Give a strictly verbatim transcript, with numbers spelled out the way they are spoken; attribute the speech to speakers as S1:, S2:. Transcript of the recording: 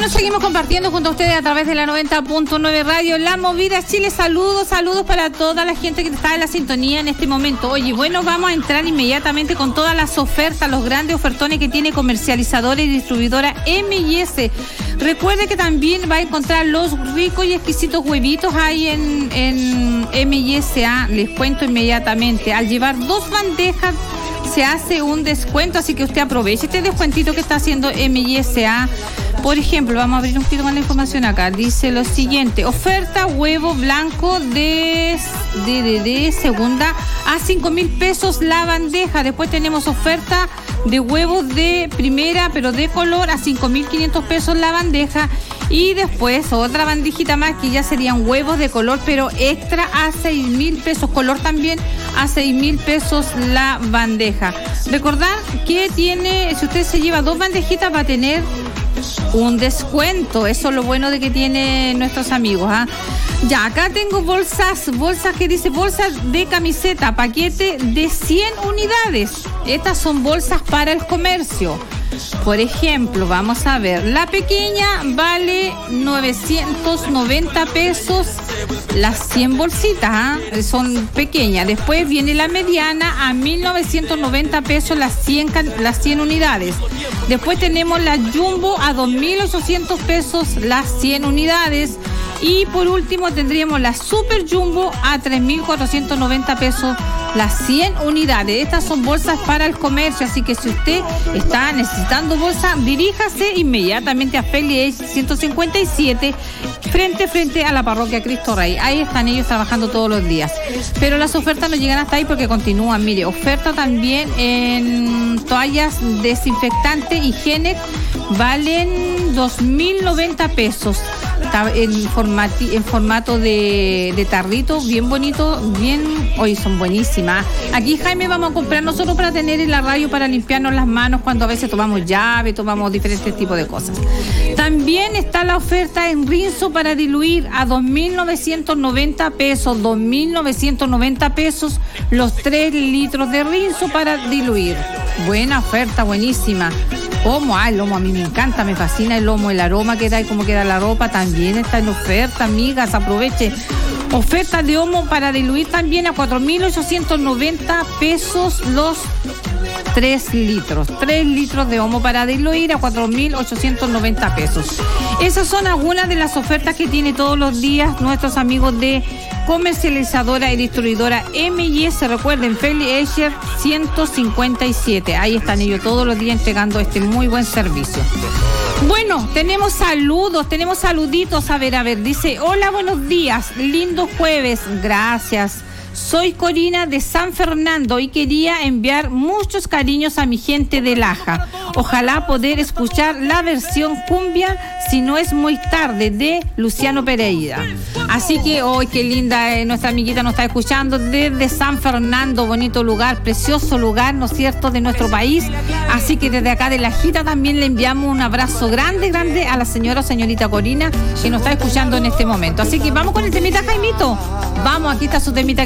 S1: Bueno, seguimos compartiendo junto a ustedes a través de la noventa punto nueve Radio La Movida Chile. Saludos, saludos para toda la gente que está en la sintonía en este momento. Oye, bueno, vamos a entrar inmediatamente con todas las ofertas, los grandes ofertones que tiene comercializadora y distribuidora M y S. Recuerde que también va a encontrar los ricos y exquisitos huevitos ahí en, en M y S A. Les cuento inmediatamente. Al llevar dos bandejas se hace un descuento, así que usted aproveche este descuentito que está haciendo M y S A. Por ejemplo, vamos a abrir un poquito más la información acá. Dice lo siguiente: oferta huevo blanco de, de, de, de segunda a cinco mil pesos la bandeja. Después tenemos oferta de huevos de primera, pero de color, a cinco mil quinientos pesos la bandeja. Y después otra bandejita más que ya serían huevos de color, pero extra, a seis mil pesos. Color también a seis mil pesos la bandeja. Recordar que tiene, si usted se lleva dos bandejitas, va a tener un descuento. Eso es lo bueno de que tiene nuestros amigos, ¿ah? Ya, acá tengo bolsas, bolsas que dice bolsas de camiseta, paquete de cien unidades. Estas son bolsas para el comercio. Por ejemplo, vamos a ver, la pequeña vale novecientos noventa pesos las cien bolsitas, ¿eh? Son pequeñas. Después viene la mediana a mil novecientos noventa pesos las cien, las cien unidades. Después tenemos la jumbo a dos mil ochocientos pesos las cien unidades. Y por último tendríamos la super jumbo a tres mil cuatrocientos noventa pesos las cien unidades. Estas son bolsas para el comercio, así que si usted está necesitando bolsa, diríjase inmediatamente a Feli ciento cincuenta y siete, frente frente a la parroquia Cristo Rey. Ahí están ellos trabajando todos los días. Pero las ofertas no llegan hasta ahí porque continúan. Mire, oferta también en toallas desinfectantes higiene, valen dos mil noventa pesos. En, formati, en formato de, de tarrito, bien bonito, bien, hoy son buenísimas. Aquí, Jaime, vamos a comprar nosotros para tener en la radio para limpiarnos las manos cuando a veces tomamos llave, tomamos diferentes tipos de cosas. También está la oferta en rinzo para diluir a dos mil novecientos noventa pesos, dos mil novecientos noventa pesos los tres litros de rinzo para diluir. Buena oferta, buenísima. Lomo, ah, el lomo a mí me encanta, me fascina el lomo, el aroma que da y cómo queda la ropa también está en oferta, amigas, aproveche. Oferta de homo para diluir también a cuatro mil ochocientos noventa pesos los tres litros. tres litros de homo para diluir a cuatro mil ochocientos noventa pesos. Esas son algunas de las ofertas que tiene todos los días nuestros amigos de comercializadora y distribuidora M y S. Recuerden, Feli Escher ciento cincuenta y siete. Ahí están ellos todos los días entregando este muy buen servicio. Bueno, tenemos saludos, tenemos saluditos. A ver, a ver, dice: hola, buenos días, lindo jueves, gracias. Soy Corina de San Fernando y quería enviar muchos cariños a mi gente de Laja. Ojalá poder escuchar la versión cumbia, si no es muy tarde, de Luciano Pereira. Así que hoy, oh, qué linda, eh, nuestra amiguita nos está escuchando desde San Fernando, bonito lugar, precioso lugar, ¿no es cierto?, de nuestro país. Así que desde acá de Lajita también le enviamos un abrazo grande, grande a la señora o señorita Corina que nos está escuchando en este momento. Así que vamos con el temita, Jaimito. Vamos, aquí está su temita.